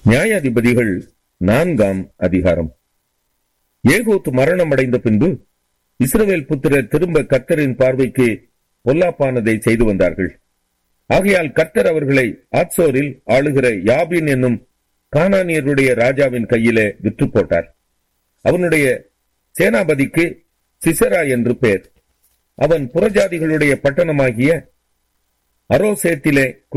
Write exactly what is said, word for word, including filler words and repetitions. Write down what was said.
நியாயாதிபதிகள் நான்காம் அதிகாரம். ஏகூத் மரணம் அடைந்த பின்பு இஸ்ரவேல் புத்திரர் திரும்ப கர்த்தரின் பார்வைக்கு பொல்லாப்பானதை செய்து வந்தார்கள். ஆகையால் கர்த்தர் அவர்களை ஆத்சோரில் ஆளுகிற யாபீன் என்னும் கானானியருடைய ராஜாவின் கையிலே விற்று போட்டார். அவனுடைய சேனாபதிக்கு சிசரா என்று பெயர். அவன் புறஜாதிகளுடைய பட்டணமாகிய அரோசேத்திலே